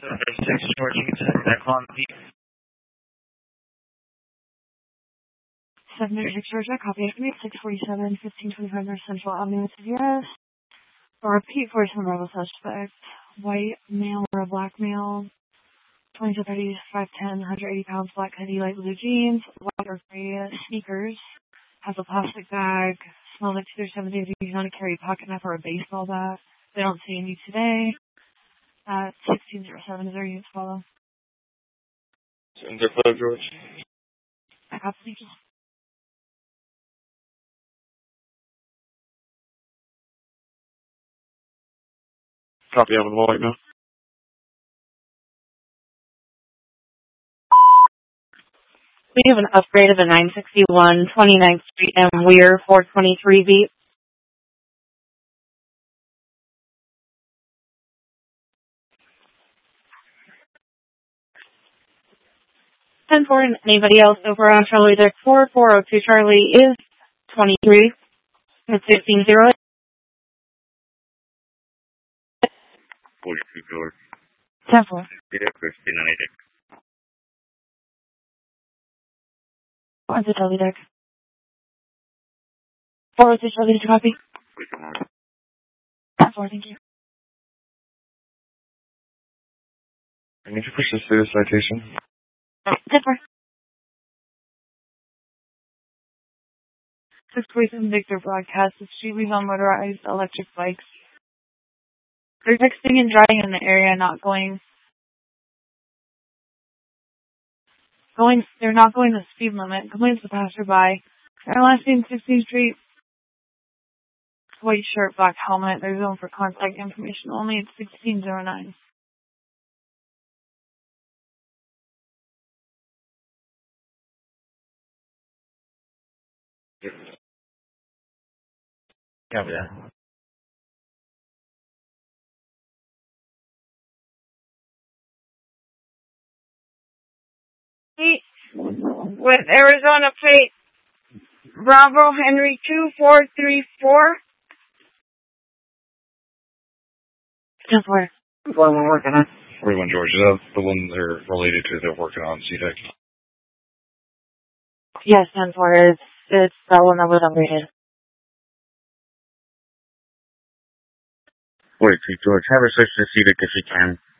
6 George, you can that call on the 706 Georgia, copy estimate 647, 1525 North Central Avenue, Sevier. For repeat for some rebel suspect, white male or a black male, 20 to 30, 5'10", 180 pounds, black hoodie, light blue jeans, white or gray sneakers, has a plastic bag, smells like 270. He's going to carry a pocket knife or a baseball bat. They don't see any today. At 1607 is their units follow. 705 George. I got the Copy out of the white now. We have an upgrade of a 961 29th Street and Weir 423 beat. 10-4, and anybody else over on Charlie Deck 4402 Charlie is 23. It's 15-0. 42 George. 10-4. Yeah, 1598. On the Charlie Deck. 402 Charlie, did you copy? 10-4, thank you. I need to push this through the citation. 10-4. 647 Victor broadcast the street leaves on motorized electric bikes. They're texting and driving in the area, not going. They're not going the speed limit. Complains the passerby. They're last name 16th Street. White shirt, black helmet. They're zoned for contact information only. It's 1609. Copy that. With Arizona plate Bravo Henry 2434. 10-4. What we're working on. 41 George. Is that the one they're related to they're working on CDEC? Yes, 10-4 is it's that one that was upgraded. 42 George. Have her switch to CDEC if you can.